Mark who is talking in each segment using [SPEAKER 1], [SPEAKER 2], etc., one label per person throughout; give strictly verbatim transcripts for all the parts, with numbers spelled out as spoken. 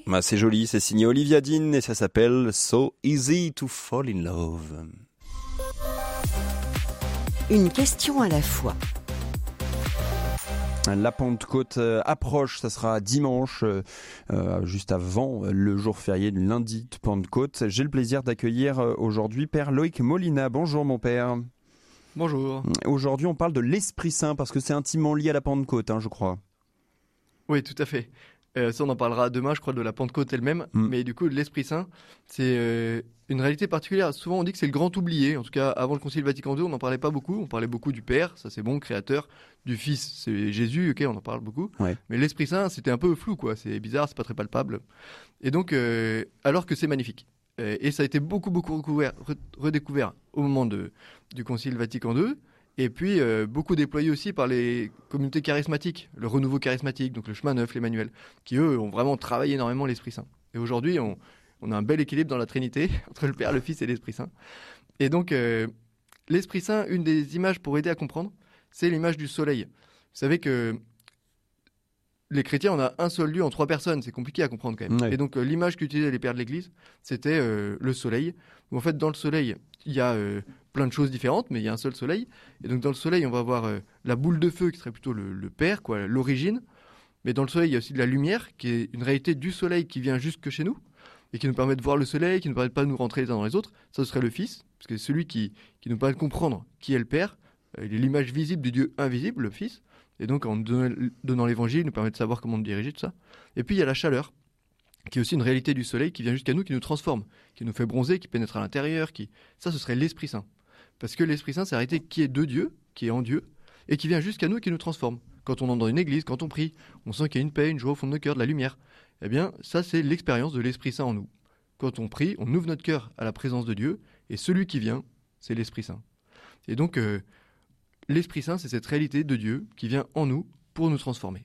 [SPEAKER 1] Bah, c'est joli, c'est signé Olivia Dean et ça s'appelle So Easy to Fall in Love.
[SPEAKER 2] Une question à la fois.
[SPEAKER 1] La Pentecôte approche, ça sera dimanche, euh, juste avant le jour férié du lundi de Pentecôte. J'ai le plaisir d'accueillir aujourd'hui Père Loïc Molina. Bonjour mon père.
[SPEAKER 3] Bonjour.
[SPEAKER 1] Aujourd'hui on parle de l'Esprit Saint parce que c'est intimement lié à la Pentecôte, hein, je crois.
[SPEAKER 3] Oui, tout à fait. Euh, ça, on en parlera demain, je crois, de la Pentecôte elle-même. Mm. Mais du coup, l'Esprit Saint, c'est euh, une réalité particulière. Souvent, on dit que c'est le grand oublié. En tout cas, avant le Concile Vatican deux, on n'en parlait pas beaucoup. On parlait beaucoup du Père, ça c'est bon, créateur. Du Fils, c'est Jésus, ok, on en parle beaucoup. Ouais. Mais l'Esprit Saint, c'était un peu flou, quoi. C'est bizarre, c'est pas très palpable. Et donc, euh, alors que c'est magnifique. Euh, et ça a été beaucoup, beaucoup recouvert, redécouvert au moment de, du Concile Vatican deux. Et puis, euh, beaucoup déployé aussi par les communautés charismatiques, le renouveau charismatique, donc le chemin neuf, l'Emmanuel, qui eux ont vraiment travaillé énormément l'Esprit Saint. Et aujourd'hui, on, on a un bel équilibre dans la Trinité, entre le Père, le Fils et l'Esprit Saint. Et donc, euh, l'Esprit Saint, une des images pour aider à comprendre, c'est l'image du soleil. Vous savez que les chrétiens, on a un seul Dieu en trois personnes, c'est compliqué à comprendre quand même. Ouais. Et donc, euh, l'image qu'utilisaient les pères de l'Église, c'était euh, le soleil, où en fait, dans le soleil, il y a euh, plein de choses différentes, mais il y a un seul soleil. Et donc, dans le soleil, on va avoir euh, la boule de feu, qui serait plutôt le, le Père, quoi, l'origine. Mais dans le soleil, il y a aussi de la lumière, qui est une réalité du soleil qui vient jusque chez nous, et qui nous permet de voir le soleil, qui ne nous permet pas de nous rentrer les uns dans les autres. Ça, ce serait le Fils, parce que c'est celui qui, qui nous permet de comprendre qui est le Père. Euh, il est l'image visible du Dieu invisible, le Fils. Et donc, en donnant l'évangile, il nous permet de savoir comment nous diriger, tout ça. Et puis, il y a la chaleur, qui est aussi une réalité du soleil, qui vient jusqu'à nous, qui nous transforme, qui nous fait bronzer, qui pénètre à l'intérieur. Qui... Ça, ce serait l'Esprit Saint. Parce que l'Esprit Saint, c'est la réalité qui est de Dieu, qui est en Dieu, et qui vient jusqu'à nous et qui nous transforme. Quand on entre dans une église, quand on prie, on sent qu'il y a une paix, une joie au fond de nos cœurs, de la lumière. Eh bien, ça, c'est l'expérience de l'Esprit Saint en nous. Quand on prie, on ouvre notre cœur à la présence de Dieu, et celui qui vient, c'est l'Esprit Saint. Et donc... Euh, L'Esprit Saint, c'est cette réalité de Dieu qui vient en nous pour nous transformer.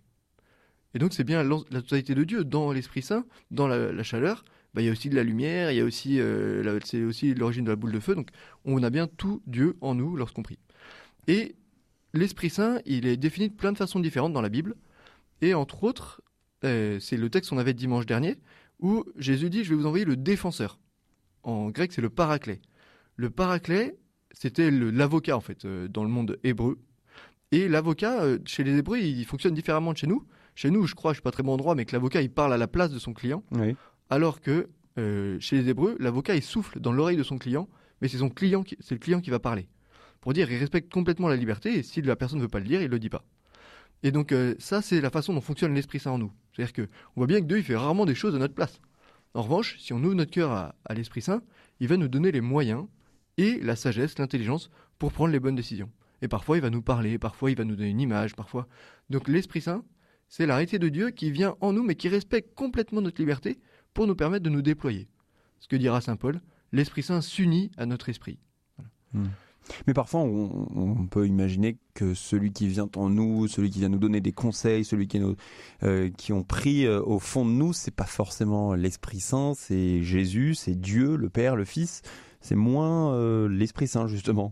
[SPEAKER 3] Et donc, c'est bien la totalité de Dieu dans l'Esprit Saint, dans la, la chaleur. Bah, il y a aussi de la lumière, il y a aussi, euh, la, c'est aussi l'origine de la boule de feu. Donc, on a bien tout Dieu en nous lorsqu'on prie. Et l'Esprit Saint, il est défini de plein de façons différentes dans la Bible. Et entre autres, euh, c'est le texte qu'on avait dimanche dernier, où Jésus dit « Je vais vous envoyer le défenseur ». En grec, c'est le paraclet. Le paraclet... C'était le, l'avocat, en fait, euh, dans le monde hébreu. Et l'avocat, euh, chez les Hébreux, il fonctionne différemment de chez nous. Chez nous, je crois, je ne suis pas très bon endroit, mais que l'avocat, il parle à la place de son client. Oui. Alors que euh, chez les Hébreux, l'avocat, il souffle dans l'oreille de son client, mais c'est, son client qui, c'est le client qui va parler. Pour dire, il respecte complètement la liberté, et si la personne ne veut pas le dire, il ne le dit pas. Et donc, euh, ça, c'est la façon dont fonctionne l'Esprit Saint en nous. C'est-à-dire qu'on voit bien que Dieu, il fait rarement des choses à notre place. En revanche, si on ouvre notre cœur à, à l'Esprit Saint, il va nous donner les moyens et la sagesse, l'intelligence pour prendre les bonnes décisions. Et parfois, il va nous parler, parfois, il va nous donner une image, parfois. Donc, l'Esprit Saint, c'est la réalité de Dieu qui vient en nous, mais qui respecte complètement notre liberté pour nous permettre de nous déployer. Ce que dira saint Paul, l'Esprit Saint s'unit à notre esprit. Voilà.
[SPEAKER 1] Mmh. Mais parfois, on, on peut imaginer que celui qui vient en nous, celui qui vient nous donner des conseils, celui qui, nous, euh, qui ont pris euh, au fond de nous, c'est pas forcément l'Esprit Saint, c'est Jésus, c'est Dieu, le Père, le Fils. C'est moins euh, l'Esprit Saint, justement.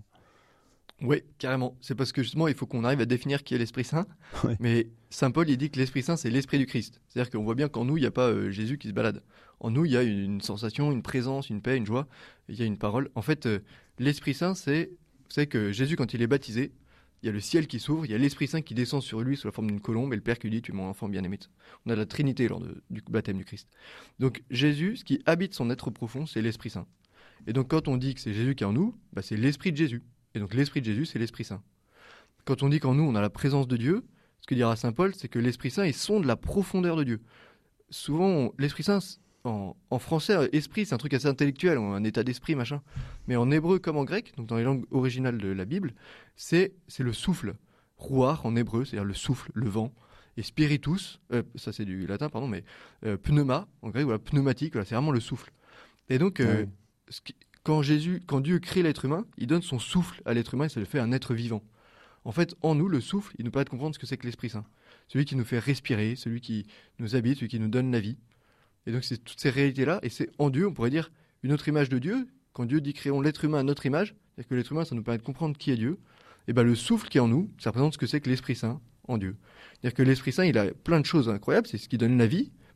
[SPEAKER 3] Oui, carrément. C'est parce que, justement, il faut qu'on arrive à définir qui est l'Esprit Saint. Ouais. Mais saint Paul, il dit que l'Esprit Saint, c'est l'Esprit du Christ. C'est-à-dire qu'on voit bien qu'en nous, il n'y a pas euh, Jésus qui se balade. En nous, il y a une, une sensation, une présence, une paix, une joie. Il y a une parole. En fait, euh, l'Esprit Saint, c'est... Vous savez que Jésus, quand il est baptisé, il y a le ciel qui s'ouvre, il y a l'Esprit Saint qui descend sur lui sous la forme d'une colombe, et le Père qui lui dit « Tu es mon enfant bien-aimé ». On a la Trinité lors de, du baptême du Christ. Donc, Jésus, ce qui habite son être profond, c'est l'Esprit Saint. Et donc, quand on dit que c'est Jésus qui est en nous, bah, c'est l'Esprit de Jésus. Et donc, l'Esprit de Jésus, c'est l'Esprit Saint. Quand on dit qu'en nous, on a la présence de Dieu, ce que dira saint Paul, c'est que l'Esprit Saint, il sonde la profondeur de Dieu. Souvent, on, l'Esprit Saint, en, en français, esprit, c'est un truc assez intellectuel, un état d'esprit, machin. Mais en hébreu comme en grec, donc dans les langues originales de la Bible, c'est, c'est le souffle. Ruach, en hébreu, c'est-à-dire le souffle, le vent. Et spiritus, euh, ça c'est du latin, pardon, mais euh, pneuma, en grec, voilà, pneumatique, voilà, c'est vraiment le souffle. Et donc... Euh, ouais. Quand Jésus, quand Dieu crée l'être humain, il donne son souffle à l'être humain et ça le fait un être vivant. En fait, en nous, le souffle, il nous permet de comprendre ce que c'est que l'Esprit Saint. Celui qui nous fait respirer, celui qui nous habite, celui qui nous donne la vie. Et donc, c'est toutes ces réalités-là, et c'est en Dieu, on pourrait dire, une autre image de Dieu. Quand Dieu dit créons l'être humain à notre image, c'est-à-dire que l'être humain, ça nous permet de comprendre qui est Dieu. Et ben le souffle qui est en nous, ça représente ce que c'est que l'Esprit Saint en Dieu. C'est-à-dire que l'Esprit Saint, il a plein de choses incroyables, c'est ce qui donne la vie.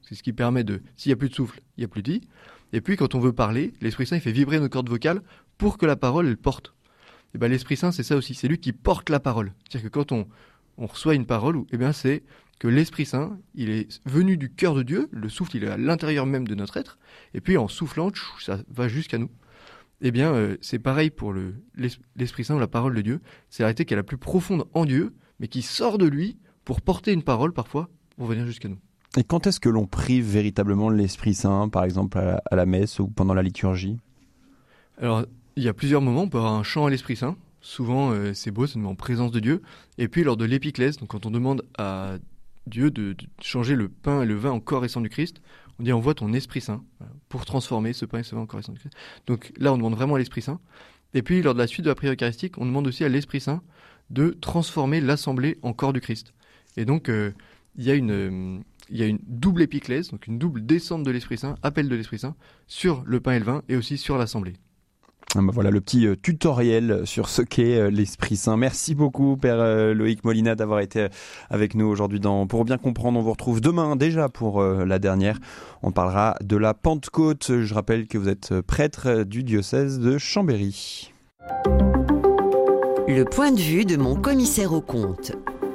[SPEAKER 3] c'est ce qui permet de, s'il n'y a plus de souffle, il n'y a plus de vie. Et puis quand on veut parler, l'Esprit Saint il fait vibrer nos cordes vocales pour que la parole elle porte. Et ben l'Esprit Saint c'est ça aussi, c'est lui qui porte la parole. C'est-à-dire que quand on, on reçoit une parole, eh bien c'est que l'Esprit Saint il est venu du cœur de Dieu, le souffle il est à l'intérieur même de notre être, et puis en soufflant, ça va jusqu'à nous. Eh bien euh, c'est pareil pour le, l'Esprit Saint ou la parole de Dieu, c'est la réalité qui est la plus profonde en Dieu, mais qui sort de lui pour porter une parole parfois, pour venir jusqu'à nous.
[SPEAKER 1] Et quand est-ce que l'on prie véritablement l'Esprit Saint, par exemple à la, à la messe ou pendant la liturgie ?
[SPEAKER 3] Alors, il y a plusieurs moments, on peut avoir un chant à l'Esprit Saint. Souvent, euh, c'est beau, ça nous met en présence de Dieu. Et puis, lors de l'épiclèse, donc quand on demande à Dieu de, de changer le pain et le vin en corps et sang du Christ, on dit envoie ton Esprit Saint pour transformer ce pain et ce vin en corps et sang du Christ. Donc là, on demande vraiment à l'Esprit Saint. Et puis, lors de la suite de la prière eucharistique, on demande aussi à l'Esprit Saint de transformer l'assemblée en corps du Christ. Et donc, euh, il y a une... Euh, il y a une double épiclèse, donc une double descente de l'Esprit Saint, appel de l'Esprit Saint, sur le pain et le vin, et aussi sur l'assemblée.
[SPEAKER 1] Ah bah voilà le petit euh, tutoriel sur ce qu'est euh, l'Esprit Saint. Merci beaucoup Père euh, Loïc Molina d'avoir été euh, avec nous aujourd'hui dans Pour bien comprendre. On vous retrouve demain déjà pour euh, la dernière. On parlera de la Pentecôte. Je rappelle que vous êtes prêtre du diocèse de Chambéry.
[SPEAKER 2] Le point de vue de mon commissaire aux comptes.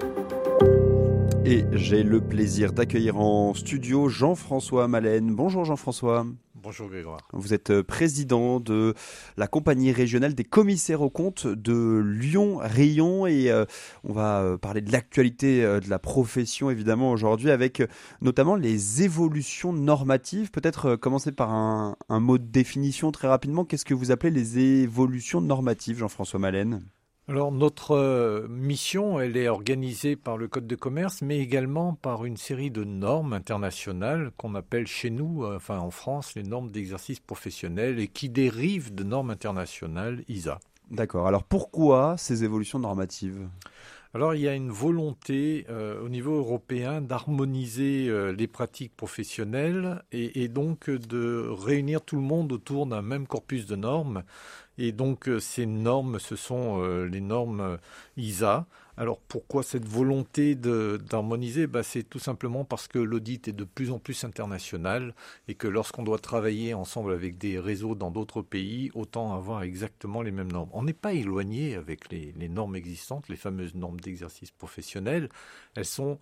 [SPEAKER 1] Et j'ai le plaisir d'accueillir en studio Jean-François Malène. Bonjour Jean-François.
[SPEAKER 4] Bonjour Grégoire.
[SPEAKER 1] Vous êtes président de la compagnie régionale des commissaires aux comptes de Lyon-Rayon et euh, on va parler de l'actualité euh, de la profession évidemment aujourd'hui avec euh, notamment les évolutions normatives. Peut-être euh, commencer par un, un mot de définition très rapidement. Qu'est-ce que vous appelez les évolutions normatives, Jean-François Malène ?
[SPEAKER 4] Alors notre euh, mission, elle est organisée par le Code de commerce, mais également par une série de normes internationales qu'on appelle chez nous, euh, enfin en France, les normes d'exercice professionnel et qui dérivent de normes internationales I S A.
[SPEAKER 1] D'accord. Alors pourquoi ces évolutions normatives ?
[SPEAKER 4] Alors il y a une volonté euh, au niveau européen d'harmoniser euh, les pratiques professionnelles et, et donc de réunir tout le monde autour d'un même corpus de normes. Et donc euh, ces normes, ce sont euh, les normes euh, I S A. Alors pourquoi cette volonté de, d'harmoniser ? Bah, c'est tout simplement parce que l'audit est de plus en plus international et que lorsqu'on doit travailler ensemble avec des réseaux dans d'autres pays, autant avoir exactement les mêmes normes. On n'est pas éloigné avec les, les normes existantes, les fameuses normes d'exercice professionnel. Elles sont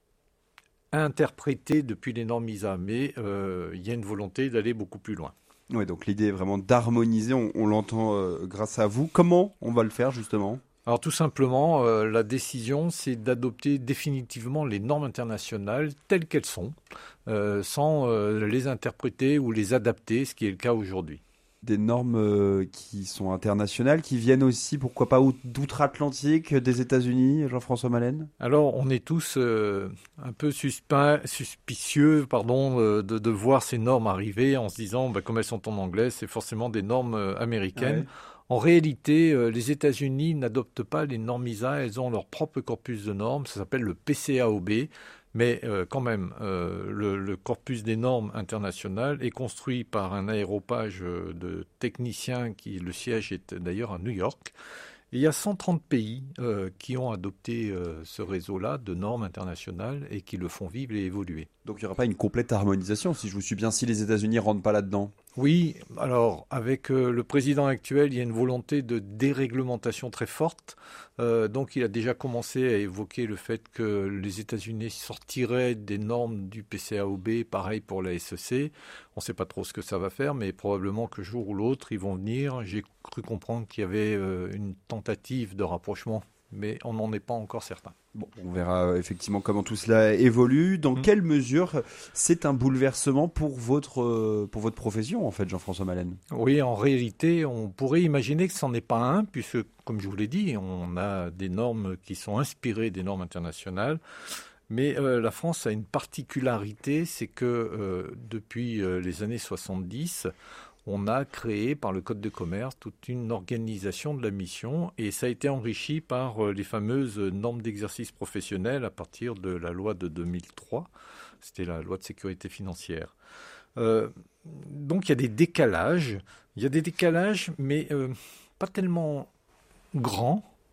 [SPEAKER 4] interprétées depuis les normes I S A, mais euh, il y a une volonté d'aller beaucoup plus loin.
[SPEAKER 1] Oui, donc l'idée est vraiment d'harmoniser, on, on l'entend euh, grâce à vous. Comment on va le faire justement ?
[SPEAKER 4] Alors tout simplement, euh, la décision, c'est d'adopter définitivement les normes internationales telles qu'elles sont, euh, sans euh, les interpréter ou les adapter, ce qui est le cas aujourd'hui.
[SPEAKER 1] Des normes euh, qui sont internationales, qui viennent aussi, pourquoi pas, d'outre-Atlantique, des États-Unis, Jean-François Malène ?
[SPEAKER 4] Alors, on est tous euh, un peu suspect, suspicieux pardon, euh, de, de voir ces normes arriver en se disant, bah, comme elles sont en anglais, c'est forcément des normes euh, américaines. Ouais. En réalité, euh, les États-Unis n'adoptent pas les normes I S A, elles ont leur propre corpus de normes, ça s'appelle le P C A O B. Mais euh, quand même, euh, le, le corpus des normes internationales est construit par un aéropage de techniciens qui, le siège est d'ailleurs à New York. Et il y a cent trente pays euh, qui ont adopté euh, ce réseau-là de normes internationales et qui le font vivre et évoluer.
[SPEAKER 1] Donc il n'y aura pas une complète harmonisation, si je vous suis bien, si les États-Unis ne rentrent pas là-dedans ?
[SPEAKER 4] Oui, alors avec euh, le président actuel, il y a une volonté de déréglementation très forte. Euh, donc il a déjà commencé à évoquer le fait que les États-Unis sortiraient des normes du P C A O B, pareil pour la S E C. On ne sait pas trop ce que ça va faire, mais probablement que jour ou l'autre, ils vont venir. J'ai cru comprendre qu'il y avait euh, une tentative de rapprochement, mais on n'en est pas encore certain.
[SPEAKER 1] Bon, on verra euh, effectivement comment tout cela évolue. Dans mmh. quelle mesure c'est un bouleversement pour votre, euh, pour votre profession, en fait, Jean-François Malène ?
[SPEAKER 4] Oui, en réalité, on pourrait imaginer que ce n'en est pas un, puisque, comme je vous l'ai dit, on a des normes qui sont inspirées des normes internationales. Mais euh, la France a une particularité, c'est que euh, depuis euh, les années soixante-dix, on a créé par le Code de commerce toute une organisation de la mission et ça a été enrichi par euh, les fameuses normes d'exercice professionnel à partir de la loi de deux mille trois. C'était la loi de sécurité financière. Euh, donc il y a des décalages. Il y a des décalages, mais euh, pas tellement grands.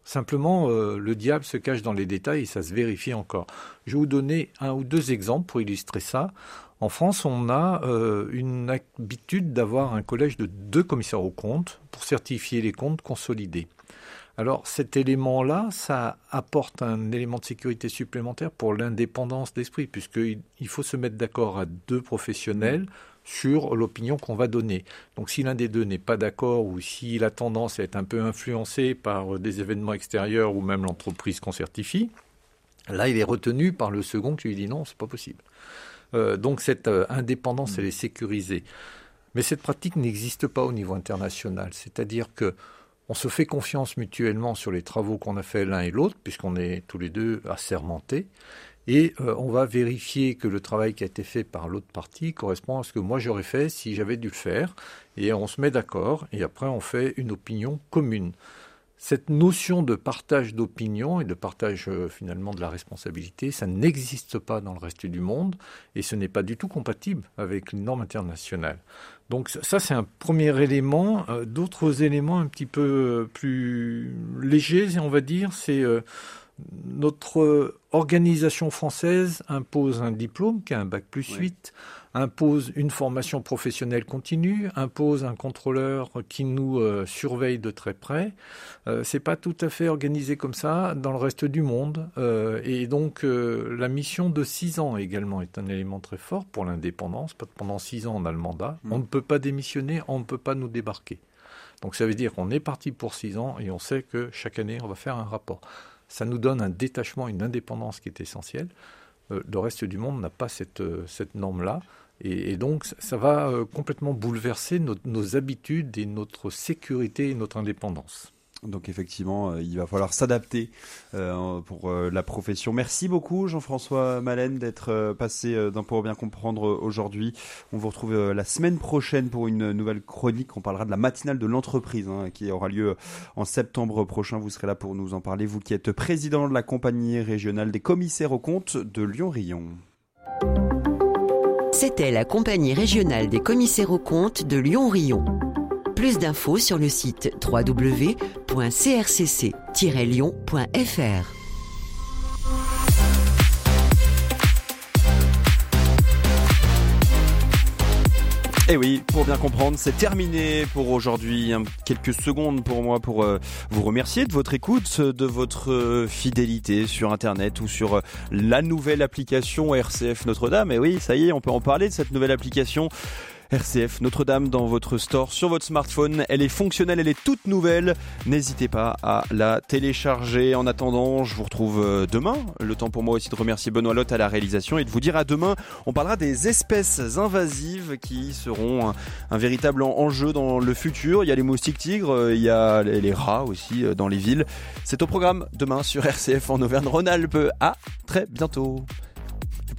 [SPEAKER 4] Simplement, euh, le diable se cache dans les détails et ça se vérifie encore. Je vais vous donner un ou deux exemples pour illustrer ça. En France, on a euh, une habitude d'avoir un collège de deux commissaires aux comptes pour certifier les comptes consolidés. Alors cet élément-là, ça apporte un élément de sécurité supplémentaire pour l'indépendance d'esprit, puisqu'il il faut se mettre d'accord à deux professionnels sur l'opinion qu'on va donner. Donc si l'un des deux n'est pas d'accord ou s'il a tendance à être un peu influencé par des événements extérieurs ou même l'entreprise qu'on certifie, là il est retenu par le second qui lui dit non, c'est pas possible. Euh, donc cette euh, indépendance, elle est sécurisée. Mais cette pratique n'existe pas au niveau international, c'est-à-dire que on se fait confiance mutuellement sur les travaux qu'on a fait l'un et l'autre, puisqu'on est tous les deux assermentés, et euh, on va vérifier que le travail qui a été fait par l'autre partie correspond à ce que moi j'aurais fait si j'avais dû le faire, et on se met d'accord, et après on fait une opinion commune. Cette notion de partage d'opinion et de partage euh, finalement de la responsabilité, ça n'existe pas dans le reste du monde et ce n'est pas du tout compatible avec les normes internationales. Donc ça, c'est un premier élément. Euh, d'autres éléments un petit peu plus légers, on va dire, c'est euh, notre organisation française impose un diplôme qui a un bac plus ouais. huit, impose une formation professionnelle continue, impose un contrôleur qui nous euh, surveille de très près. Euh, c'est pas tout à fait organisé comme ça dans le reste du monde. Euh, et donc, euh, la mission de six ans également est un élément très fort pour l'indépendance. Pendant six ans, on a le mandat. Mmh. On ne peut pas démissionner, on ne peut pas nous débarquer. Donc, ça veut dire qu'on est parti pour six ans et on sait que chaque année, on va faire un rapport. Ça nous donne un détachement, une indépendance qui est essentielle. Euh, le reste du monde n'a pas cette, euh, cette norme-là. Et, et donc, ça va euh, complètement bouleverser nos, nos habitudes et notre sécurité et notre indépendance.
[SPEAKER 1] Donc effectivement, euh, il va falloir s'adapter euh, pour euh, la profession. Merci beaucoup Jean-François Malène d'être euh, passé euh, d'un Pour bien comprendre euh, aujourd'hui. On vous retrouve euh, la semaine prochaine pour une nouvelle chronique. On parlera de la matinale de l'entreprise hein, qui aura lieu en septembre prochain. Vous serez là pour nous en parler. Vous qui êtes président de la compagnie régionale des commissaires aux comptes de Lyon-Rion.
[SPEAKER 2] C'était la compagnie régionale des commissaires aux comptes de Lyon-Rion. Plus d'infos sur le site w w w point c r c c tiret lyon point f r.
[SPEAKER 1] Et oui, pour bien comprendre, c'est terminé pour aujourd'hui. Quelques secondes pour moi pour euh, vous remercier de votre écoute, de votre euh, fidélité sur Internet ou sur euh, la nouvelle application R C F Notre-Dame. Et oui, ça y est, on peut en parler de cette nouvelle application. R C F Notre-Dame dans votre store, sur votre smartphone. Elle est fonctionnelle, elle est toute nouvelle. N'hésitez pas à la télécharger. En attendant, je vous retrouve demain. Le temps pour moi aussi de remercier Benoît Lotte à la réalisation et de vous dire à demain. On parlera des espèces invasives qui seront un, un véritable enjeu dans le futur. Il y a les moustiques tigres, il y a les, les rats aussi dans les villes. C'est au programme demain sur R C F en Auvergne-Rhône-Alpes. À très bientôt.